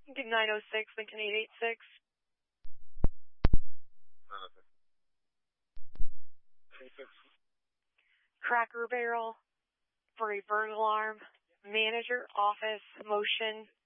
906 Lincoln 886. Cracker Barrel for a burglar alarm. Manager office motion